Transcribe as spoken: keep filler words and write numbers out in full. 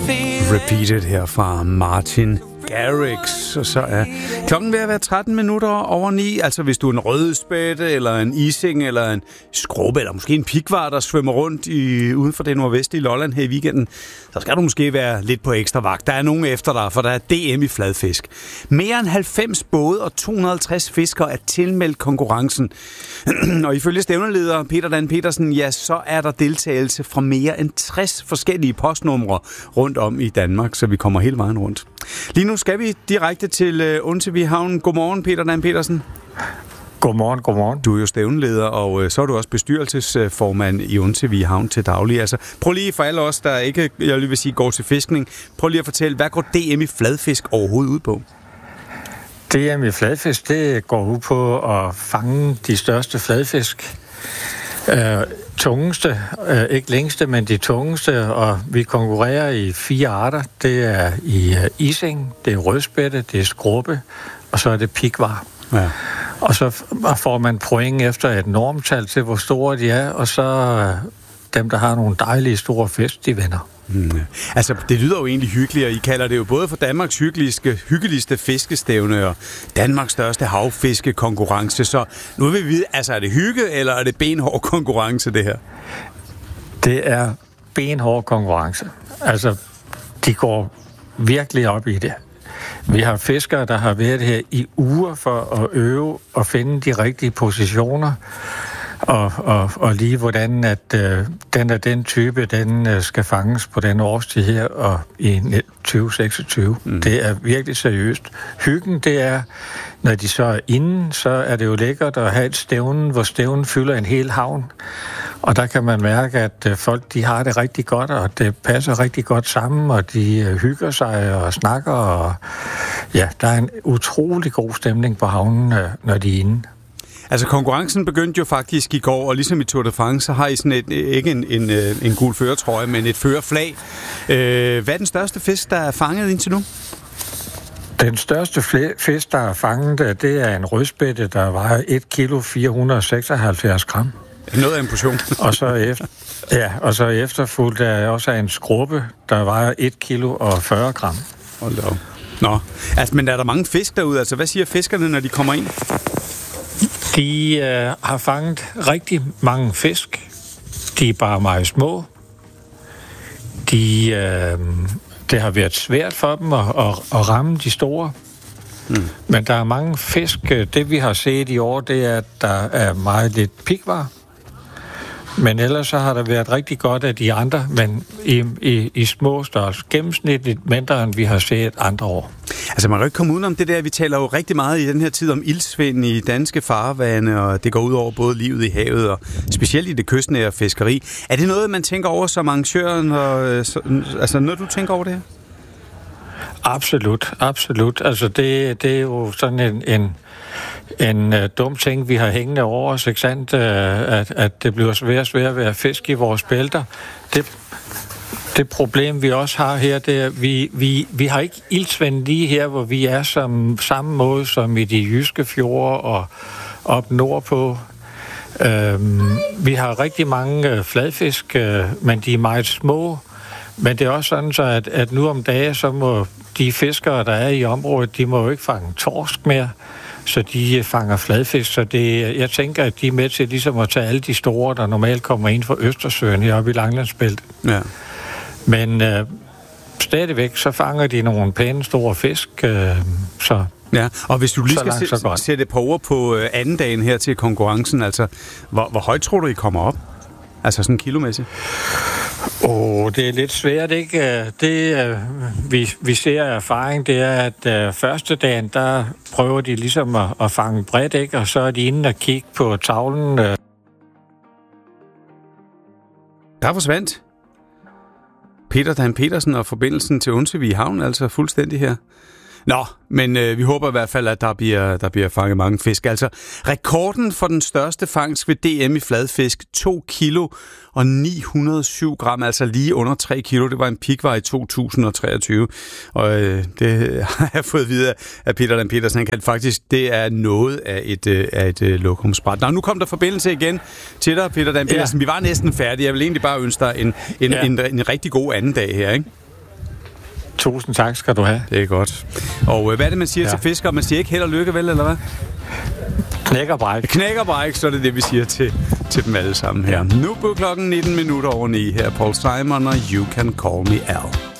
Repeated her fra Martin Garrix. Og så er klokken ved at være tretten minutter over ni. Altså hvis du er en rødspætte, eller en ising, eller en skrubbe, eller måske en pikvar, der svømmer rundt i, uden for det nordvestlige Lolland her i weekenden, så skal du måske være lidt på ekstra vagt. Der er nogen efter dig, for der er D M i fladfisk. Mere end halvfems både og to hundrede og halvtreds fiskere er tilmeldt konkurrencen. Og ifølge stævneleder Peter Dan Petersen, ja, så er der deltagelse fra mere end tres forskellige postnumre rundt om i Danmark, så vi kommer hele vejen rundt. Lige nu skal vi direkte til uh, Undtevig Havn. Godmorgen, Peter Dan Petersen. Godmorgen, godmorgen. Du er jo stævneleder, og uh, så er du også bestyrelsesformand i Undtevig Havn til daglig. Altså, prøv lige for alle os, der ikke, jeg vil sige, går til fiskning, prøv lige at fortælle, hvad går D M i fladfisk overhovedet ud på? D M i fladfisk, det går ud på at fange de største fladfisk. Øh, tungeste, øh, ikke længste, men de tungeste, og vi konkurrerer i fire arter. Det er i uh, ising, det er rødspætte, det er skrubbe, og så er det pikvar. Ja. Og så får man point efter et normtal til, hvor store de er, og så uh, dem, der har nogle dejlige store fisk, de vinder. Hmm. Altså, det lyder jo egentlig hyggeligt, og I kalder det jo både for Danmarks hyggeligste, hyggeligste fiskestævne og Danmarks største havfiskekonkurrence. Så nu vil vi vide, altså er det hygge, eller er det benhård konkurrence, det her? Det er benhård konkurrence. Altså, de går virkelig op i det. Vi har fiskere, der har været her i uger for at øve og finde de rigtige positioner. Og, og, og lige hvordan at øh, den er den type, den øh, skal fanges på den årstid her og i tyve seksogtyve. Mm. Det er virkelig seriøst. Hyggen, det er, når de så er inde, så er det jo lækkert at have et stævne, hvor stævnen fylder en hel havn. Og der kan man mærke, at øh, folk, de har det rigtig godt, og det passer rigtig godt sammen, og de øh, hygger sig og snakker, og ja, der er en utrolig god stemning på havnen, øh, når de er inde. Altså, konkurrencen begyndte jo faktisk i går, og ligesom i Tour de France, så har I sådan et, ikke en, en, en gul førertrøje, men et førerflag. Øh, hvad er den største fisk, der er fanget indtil nu? Den største fisk, der er fanget, det er en rødspætte, der vejer et kilo fire hundrede og seksoghalvfjerds gram. Noget af en portion. og, så efter, ja, og så efterfulgt er også en skrubbe, der vejer et kilo og fyrre gram. Hold da op. Nå, altså, men er der mange fisk derude? Altså, hvad siger fiskerne, når de kommer ind? De øh, har fanget rigtig mange fisk. De er bare meget små. De, øh, det har været svært for dem at, at, at ramme de store. Mm. Men der er mange fisk. Det vi har set i år, det er, at der er meget lidt pikvar. Men ellers så har der været rigtig godt af de andre, men i, i, i små størrelse. Gennemsnitligt mindre, end vi har set andre år. Altså man kan ikke komme udenom det der, vi taler jo rigtig meget i den her tid om iltsvind i danske farvande, og det går ud over både livet i havet, og specielt i det kystnære fiskeri. Er det noget, man tænker over som arrangøren, og, altså noget, du tænker over det her? Absolut, absolut. Altså det, det er jo sådan en... en En uh, dum ting, vi har hængende over os, ikke sandt? Uh, at, at det bliver svært og svært at være fisk i vores bælter. Det, det problem, vi også har her, det er, at vi, vi, vi har ikke iltsvind lige her, hvor vi er som samme måde som i de jyske fjorde og op nordpå. Uh, vi har rigtig mange uh, fladfisk, uh, men de er meget små. Men det er også sådan, så at, at nu om dagen, så må de fiskere, der er i området, de må jo ikke fange torsk mere. Så de fanger fladfisk, så det, jeg tænker, at de er med til ligesom at tage alle de store, der normalt kommer ind fra Østersøen heroppe i Langelandsbæltet. Ja. Men øh, stadigvæk, så fanger de nogle pæne store fisk, øh, så... Ja, og hvis du lige skal langt, se, sætte et par ord på øh, anden dagen her til konkurrencen, altså, hvor, hvor højt tror du, I kommer op? Altså sådan kilomæssigt? Åh, oh, det er lidt svært, ikke? Det, uh, vi, vi ser af erfaring, det er, at uh, første dagen, der prøver de ligesom at, at fange bredt, ikke? Og så er de inde og kigge på tavlen. Uh. Der forsvandt Peter Dan Petersen og forbindelsen til Undtevig Havn, altså fuldstændig her. Nå, men øh, vi håber i hvert fald, at der bliver, der bliver fanget mange fisk. Altså, rekorden for den største fangst ved D M i fladfisk, to kilo og ni hundrede og syv gram, altså lige under tre kilo. Det var en pikvar i to tusind og treogtyve, og øh, det har jeg fået videre af Peter Dan Petersen. Han kan faktisk, det er noget af et, øh, af et øh, lokumsbræt. Nå, nu kom der forbindelse igen til dig, Peter Dan Petersen. Ja. Vi var næsten færdige. Jeg vil egentlig bare ønske dig en, en, ja. en, en, en rigtig god anden dag her, ikke? Tusind tak skal du have. Det er godt. Og øh, hvad er det, man siger ja. til fiskere? Man siger ikke held og lykke, vel, eller hvad? Knæk og bræk. Knæk og bræk, så er det det, vi siger til, til dem alle sammen her. Nu på klokken nitten minutter over ni her. Paul Simon og You Can Call Me Al.